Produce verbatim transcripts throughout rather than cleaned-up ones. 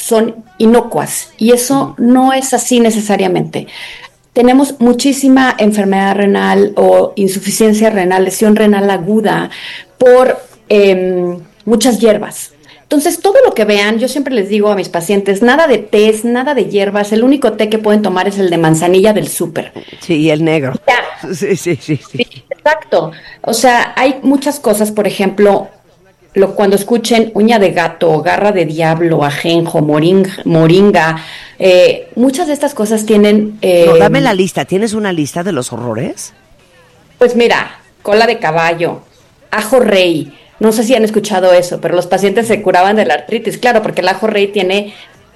son inocuas y eso no es así necesariamente. Tenemos muchísima enfermedad renal o insuficiencia renal, lesión renal aguda por eh, muchas hierbas. Entonces, todo lo que vean, yo siempre les digo a mis pacientes, nada de tés, nada de hierbas, el único té que pueden tomar es el de manzanilla del súper. Sí, y el negro. Ya. Sí, sí, sí, sí. Sí, exacto. O sea, hay muchas cosas, por ejemplo, lo, cuando escuchen uña de gato, garra de diablo, ajenjo, moringa, moringa eh, muchas de estas cosas tienen... Eh, no, dame la lista. ¿Tienes una lista de los horrores? Pues mira, cola de caballo, ajo rey. No sé si han escuchado eso, pero los pacientes se curaban de la artritis. Claro, porque el ajo rey tiene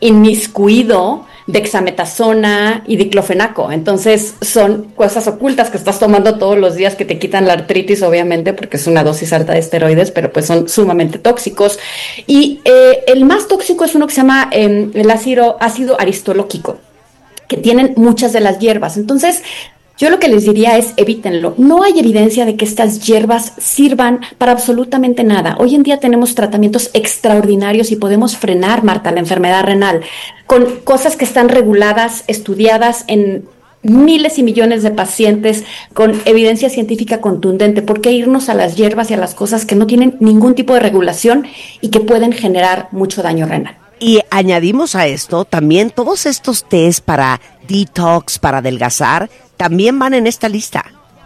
inmiscuido dexametasona y diclofenaco. Entonces son cosas ocultas que estás tomando todos los días que te quitan la artritis, obviamente, porque es una dosis alta de esteroides, pero pues son sumamente tóxicos. Y eh, el más tóxico es uno que se llama eh, el ácido, ácido aristolóquico, que tienen muchas de las hierbas. Entonces, yo lo que les diría es evítenlo. No hay evidencia de que estas hierbas sirvan para absolutamente nada. Hoy en día tenemos tratamientos extraordinarios y podemos frenar, Marta, la enfermedad renal con cosas que están reguladas, estudiadas en miles y millones de pacientes con evidencia científica contundente. ¿Por qué irnos a las hierbas y a las cosas que no tienen ningún tipo de regulación y que pueden generar mucho daño renal? Y añadimos a esto también todos estos tés para detox, para adelgazar, también van en esta lista.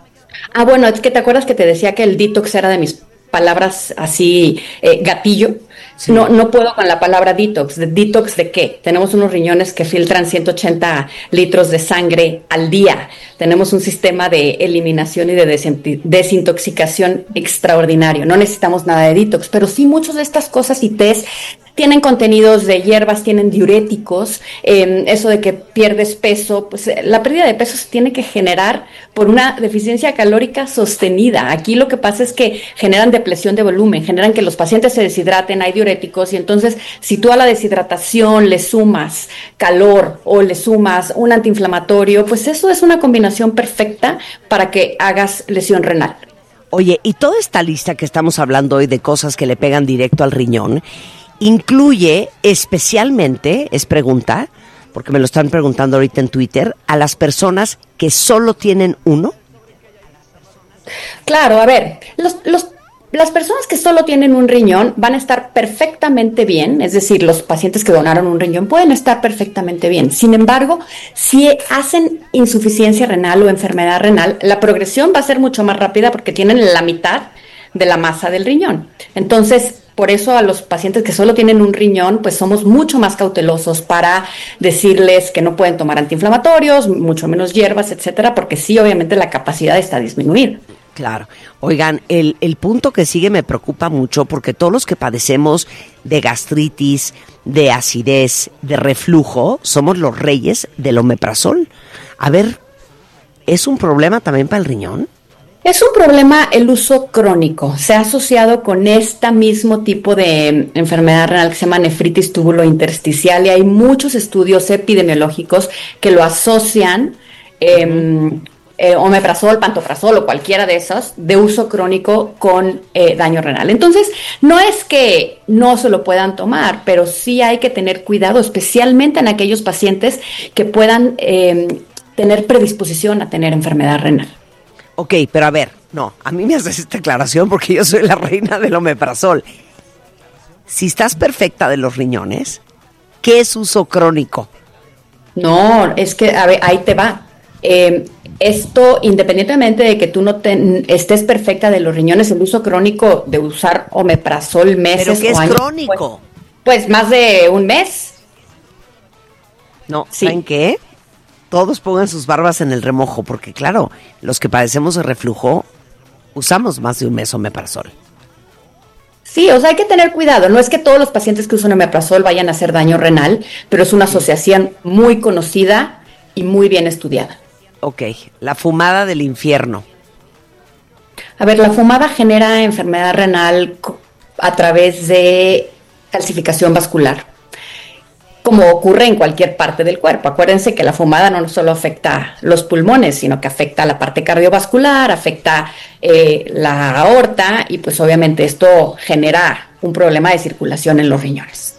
Ah, bueno, es que te acuerdas que te decía que el detox era de mis palabras así, eh, gatillo. Sí. No, no puedo con la palabra detox. ¿De detox de qué? Tenemos unos riñones que filtran ciento ochenta litros de sangre al día. Tenemos un sistema de eliminación y de desintoxicación extraordinario. No necesitamos nada de detox, pero sí muchas de estas cosas y tés tienen contenidos de hierbas, tienen diuréticos, eh, eso de que pierdes peso, pues la pérdida de peso se tiene que generar por una deficiencia calórica sostenida. Aquí lo que pasa es que generan depresión de volumen, generan que los pacientes se deshidraten, hay diuréticos, y entonces si tú a la deshidratación le sumas calor o le sumas un antiinflamatorio, pues eso es una combinación perfecta para que hagas lesión renal. Oye, y toda esta lista que estamos hablando hoy de cosas que le pegan directo al riñón, incluye especialmente, es pregunta, porque me lo están preguntando ahorita en Twitter, a las personas que solo tienen uno. Claro, a ver, los, los, las personas que solo tienen un riñón van a estar perfectamente bien, es decir, los pacientes que donaron un riñón pueden estar perfectamente bien. Sin embargo, si hacen insuficiencia renal o enfermedad renal, la progresión va a ser mucho más rápida porque tienen la mitad de la masa del riñón. Entonces, por eso a los pacientes que solo tienen un riñón, pues somos mucho más cautelosos para decirles que no pueden tomar antiinflamatorios, mucho menos hierbas, etcétera, porque sí, obviamente la capacidad está disminuida. Claro. Oigan, el, el punto que sigue me preocupa mucho porque todos los que padecemos de gastritis, de acidez, de reflujo, somos los reyes del omeprazol. A ver, ¿es un problema también para el riñón? Es un problema el uso crónico. Se ha asociado con este mismo tipo de enfermedad renal que se llama nefritis tubulointersticial y hay muchos estudios epidemiológicos que lo asocian, eh, eh, omeprazol, pantoprazol o cualquiera de esos, de uso crónico con eh, daño renal. Entonces, no es que no se lo puedan tomar, pero sí hay que tener cuidado, especialmente en aquellos pacientes que puedan eh, tener predisposición a tener enfermedad renal. Ok, pero a ver, no, a mí me haces esta aclaración porque yo soy la reina del omeprazol. Si estás perfecta de los riñones, ¿qué es uso crónico? No, es que, a ver, ahí te va. Eh, esto, independientemente de que tú no te, estés perfecta de los riñones, el uso crónico de usar omeprazol meses ¿Pero qué es o años, crónico? Pues, pues más de un mes. No, sí. ¿Saben qué? Todos pongan sus barbas en el remojo, porque claro, los que padecemos de reflujo usamos más de un mes omeprazol. Sí, o sea, hay que tener cuidado. No es que todos los pacientes que usan omeprazol vayan a hacer daño renal, pero es una asociación muy conocida y muy bien estudiada. Ok, la fumada del infierno. A ver, la fumada genera enfermedad renal a través de calcificación vascular, como ocurre en cualquier parte del cuerpo. Acuérdense que la fumada no solo afecta los pulmones, sino que afecta la parte cardiovascular, afecta eh, la aorta y pues obviamente esto genera un problema de circulación en los riñones.